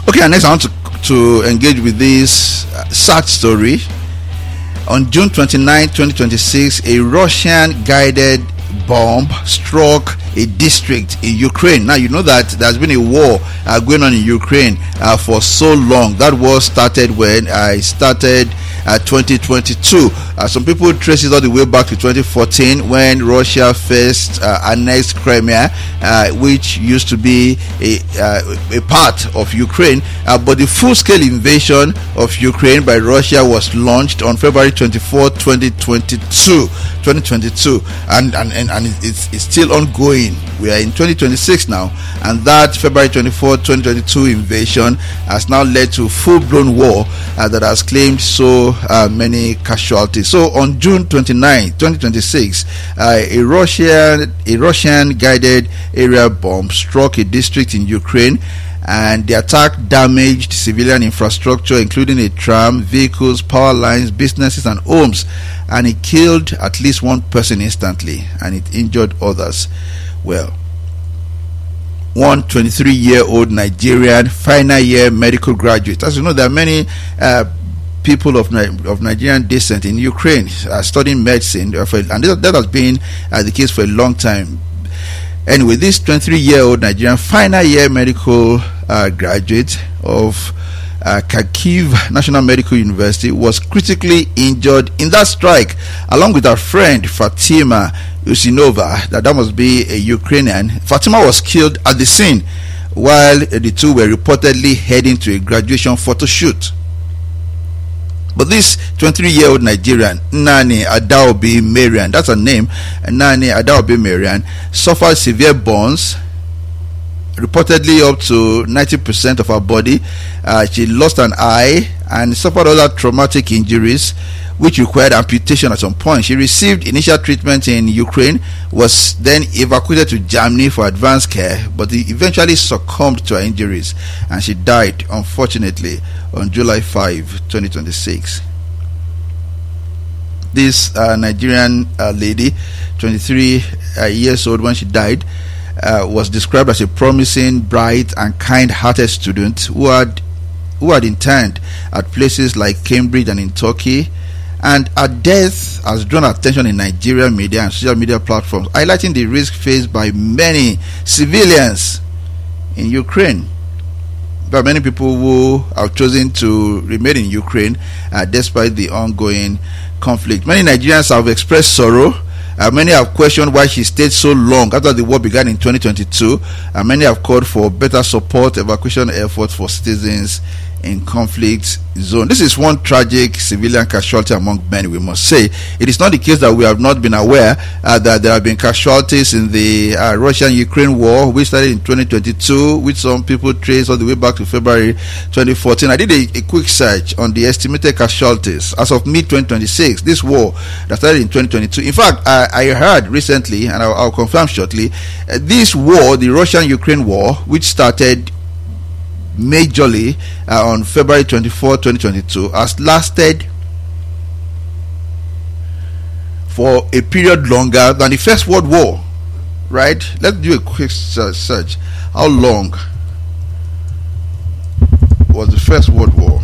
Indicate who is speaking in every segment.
Speaker 1: Okay, and next I want to engage with this sad story. On June 29, 2026, a Russian guided bomb struck a district in Ukraine. Now, you know that there's been a war going on in Ukraine for so long. That war started when I started 2022. Some people trace it all the way back to 2014 when Russia first annexed Crimea, which used to be a part of Ukraine. But the full-scale invasion of Ukraine by Russia was launched on February 24, 2022. And it's still ongoing. We are in 2026 now, and that February 24, 2022 invasion has now led to full-blown war that has claimed so many casualties. So on June 29, 2026, a Russian guided aerial bomb struck a district in Ukraine, and the attack damaged civilian infrastructure, including a tram, vehicles, power lines, businesses, and homes, and it killed at least one person instantly, and it injured others. Well, one 23-year-old Nigerian final year medical graduate. As you know, there are many people of Nigerian descent in Ukraine studying medicine, and that has been the case for a long time. Anyway, this 23-year-old Nigerian final year medical graduate of Kharkiv National Medical University was critically injured in that strike, along with her friend Fatima Usinova. That must be a Ukrainian. Fatima was killed at the scene while the two were reportedly heading to a graduation photo shoot. But this 23-year-old Nigerian, Nani Adaobi Marian, that's her name, Nani Adaobi Marian, suffered severe burns, reportedly up to 90% of her body. She lost an eye and suffered other traumatic injuries, which required amputation at some point. She received initial treatment in Ukraine, was then evacuated to Germany for advanced care, but eventually succumbed to her injuries, and she died, unfortunately, on July 5, 2026. This Nigerian lady, 23 years old when she died, was described as a promising, bright, and kind-hearted student who had interned at places like Cambridge and in Turkey. And her death has drawn attention in Nigerian media and social media platforms, highlighting the risk faced by many civilians in Ukraine. There are many people who have chosen to remain in Ukraine despite the ongoing conflict. Many Nigerians have expressed sorrow. Many have questioned why she stayed so long after the war began in 2022. Many have called for better support, evacuation efforts for citizens in conflict zone. This is one tragic civilian casualty among many, we must say. It is not the case that we have not been aware that there have been casualties in the Russian-Ukraine war, which started in 2022, which some people trace all the way back to February 2014. I did a quick search on the estimated casualties as of mid-2026, this war that started in 2022. In fact, I heard recently, and I'll confirm shortly, this war, the Russian-Ukraine war, which started majorly on February 24, 2022, has lasted for a period longer than the First World War. Right? Let's do a quick search. How long was the First World War?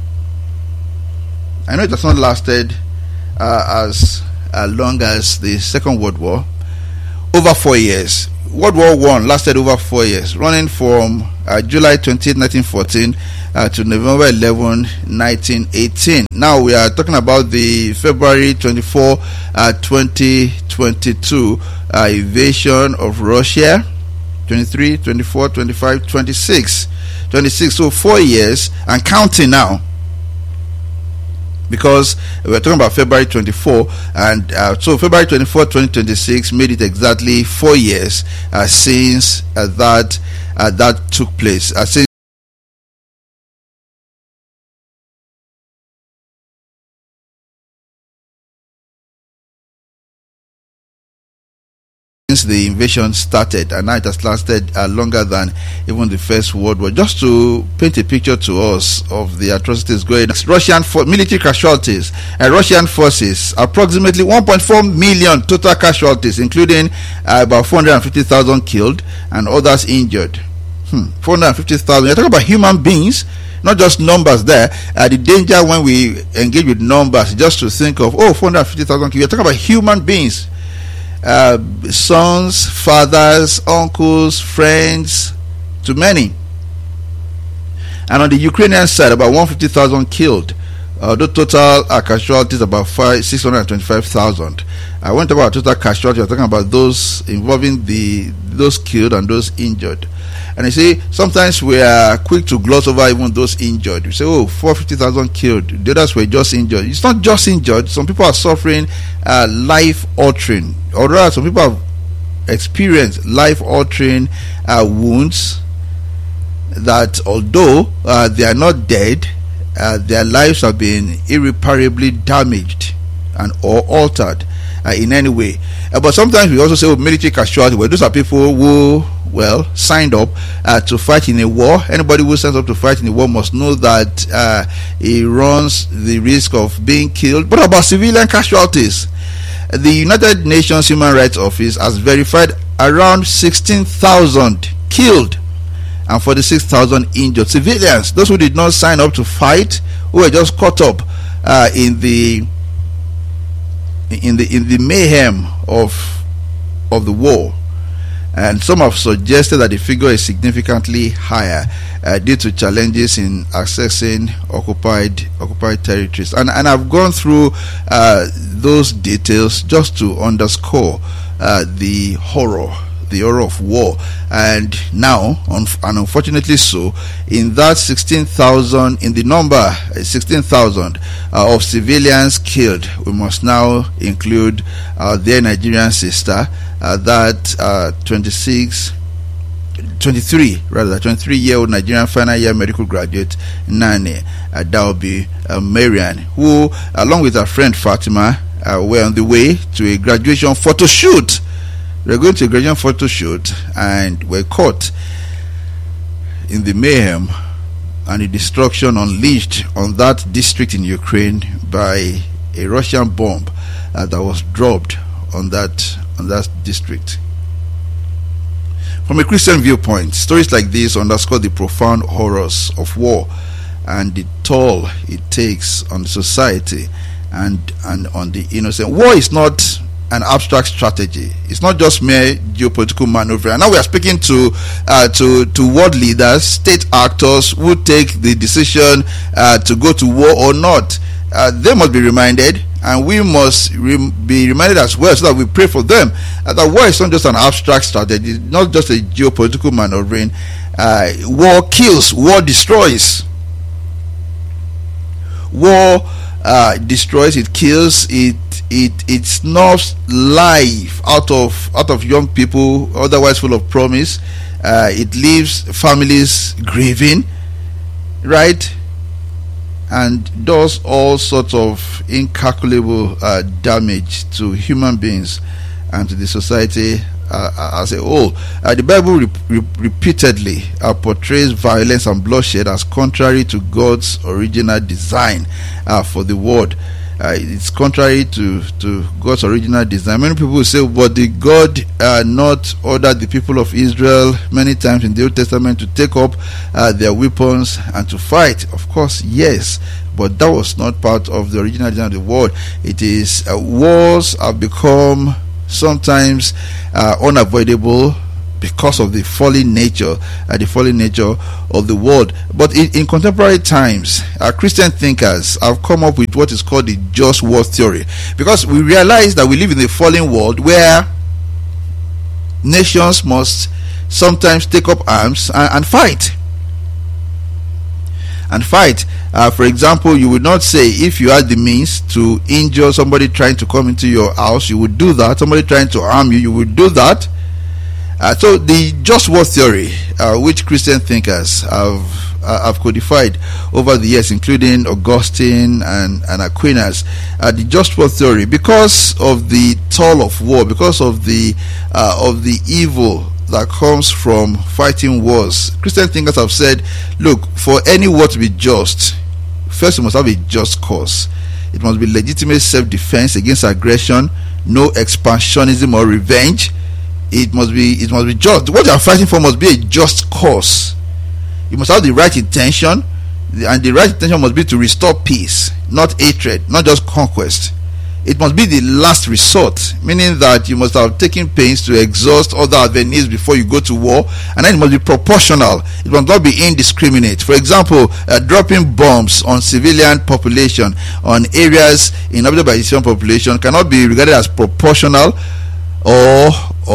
Speaker 1: I know it has not lasted as long as the Second World War. Over 4 years. World War I lasted over 4 years, running from July 20, 1914 to November 11, 1918. Now we are talking about the February 24, 2022 invasion of Russia. 23, 24, 25, 26. So 4 years and counting now, because we're talking about February 24, and so February 24, 2026 made it exactly 4 years since that took place. Since the invasion started, and now it has lasted longer than even the First World War. Just to paint a picture to us of the atrocities going on, Russian military casualties, Russian forces, approximately 1.4 million total casualties, including about 450,000 killed and others injured. 450,000. You're talking about human beings, not just numbers there. The danger when we engage with numbers, just to think of, 450,000. You're talking about human beings. Sons, fathers, uncles, friends, too many. And on the Ukrainian side, about 150,000 killed. The total casualties about 625,000. I went about total casualties. I'm talking about those involving those killed and those injured. And you see, sometimes we are quick to gloss over even those injured. We say, 450,000 killed. The others were just injured. It's not just injured. Some people are suffering life-altering, or rather, some people have experienced life-altering wounds that, although they are not dead, their lives have been irreparably damaged and or altered in any way. But sometimes we also say military casualty, where those are people who signed up to fight in a war. Anybody who signs up to fight in a war must know that he runs the risk of being killed. But about civilian casualties, the United Nations Human Rights Office has verified around 16,000 killed and 46,000 injured civilians, those who did not sign up to fight, who were just caught up in the mayhem of the war. And some have suggested that the figure is significantly higher due to challenges in accessing occupied territories. And I've gone through those details just to underscore the horror of war. And now, and unfortunately so, in that 16,000, in the number 16,000 of civilians killed, we must now include their Nigerian sister, that 23-year-old Nigerian final year medical graduate Nani Daobi Marian, who, along with her friend Fatima, were on the way to a graduation photo shoot. They were going to a graduation photo shoot and were caught in the mayhem and the destruction unleashed on that district in Ukraine by a Russian bomb that was dropped on that district. From a Christian viewpoint, stories like this underscore the profound horrors of war and the toll it takes on the society and on the innocent. War is not an abstract strategy. It's not just mere geopolitical maneuver. And now we are speaking to world leaders, state actors who take the decision to go to war or not. They must be reminded, and we must be reminded as well, so that we pray for them. That war is not just an abstract strategy, it's not just a geopolitical maneuvering. War kills, war destroys. War destroys, it kills, it snuffs life out of young people otherwise full of promise. It leaves families grieving, right? And does all sorts of incalculable damage to human beings and to the society as a whole. The Bible repeatedly portrays violence and bloodshed as contrary to God's original design for the world. It's contrary to God's original design. Many people will say, but did God not order the people of Israel many times in the Old Testament to take up their weapons and to fight? Of course, yes, but that was not part of the original design of the world. It is wars have become sometimes unavoidable because of the fallen nature of the world. But in contemporary times, Christian thinkers have come up with what is called the just war theory, because we realize that we live in a fallen world where nations must sometimes take up arms and fight. For example, you would not say, if you had the means to injure somebody trying to come into your house, you would do that. Somebody trying to harm you, you would do that. So the just war theory, which Christian thinkers have codified over the years, including Augustine and Aquinas, the just war theory, because of the toll of war, because of the evil that comes from fighting wars, Christian thinkers have said, look, for any war to be just, first you must have a just cause. It must be legitimate self-defense against aggression, no expansionism or revenge. it must be just. What you are fighting for must be a just cause. You must have the right intention, and the right intention must be to restore peace, not hatred, not just conquest. It must be the last resort, meaning that you must have taken pains to exhaust other avenues before you go to war, and then it must be proportional. It must not be indiscriminate. For example, dropping bombs on civilian population, on areas inhabited by the civilian population, cannot be regarded as proportional or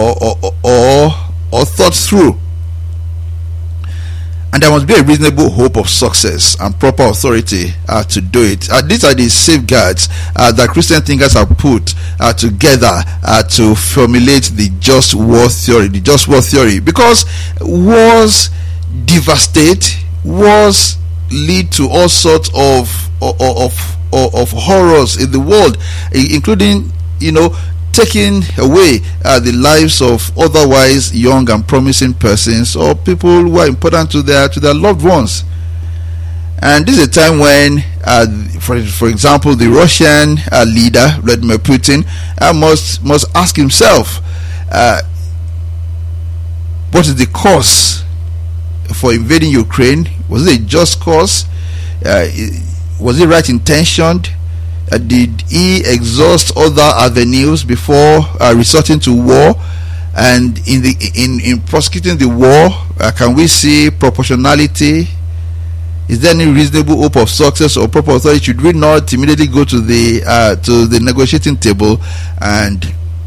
Speaker 1: thought through. And there must be a reasonable hope of success and proper authority to do it. These are the safeguards that Christian thinkers have put together to formulate the just war theory. The just war theory, because wars devastate, wars lead to all sorts of horrors in the world, including, taking away the lives of otherwise young and promising persons, or people who are important to their loved ones. And this is a time when, for example, the Russian leader Vladimir Putin must ask himself, what is the cause for invading Ukraine? Was it a just cause? Was it right intentioned? Did he exhaust other avenues before resorting to war? And in prosecuting the war, can we see proportionality? Is there any reasonable hope of success or proper authority? Should we not immediately go to the negotiating table and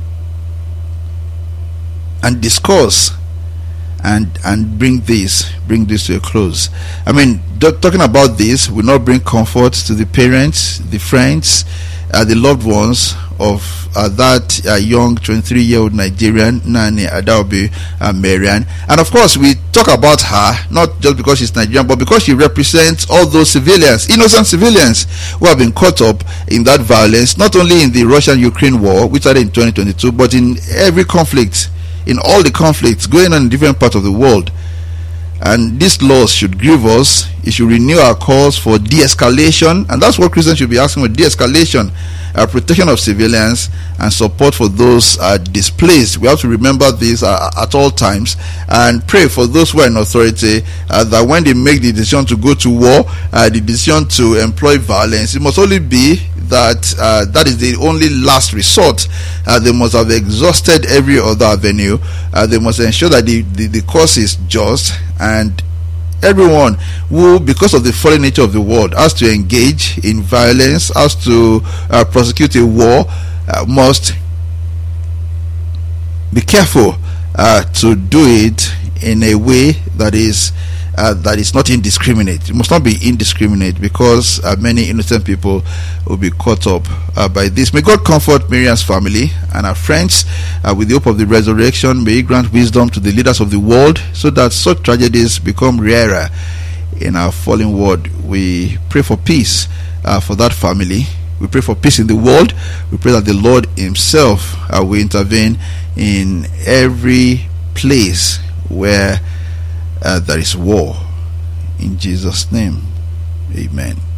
Speaker 1: discuss and bring this to a close? I mean, talking about this will not bring comfort to the parents, the friends, the loved ones of that young 23-year-old Nigerian, Nani Adaobi Marian. And of course, we talk about her not just because she's Nigerian, but because she represents all those civilians, innocent civilians, who have been caught up in that violence, not only in the Russian-Ukraine war, which started in 2022, but in every conflict, in all the conflicts going on in different parts of the world. And this loss should grieve us. It should renew our calls for de-escalation, and that's what Christians should be asking for: de-escalation, protection of civilians, and support for those displaced. We have to remember this at all times, and pray for those who are in authority, that when they make the decision to go to war, the decision to employ violence, it must only be that that is the only last resort. They must have exhausted every other avenue. They must ensure that the cause is just, and everyone who, because of the fallen nature of the world, has to engage in violence, has to prosecute a war, must be careful to do it in a way that is not indiscriminate. It must not be indiscriminate, because many innocent people will be caught up by this. May God comfort Miriam's family and our friends with the hope of the resurrection. May He grant wisdom to the leaders of the world, so that such tragedies become rarer in our fallen world. We pray for peace for that family. We pray for peace in the world. We pray that the Lord Himself will intervene in every place where there is war. In Jesus' name, amen.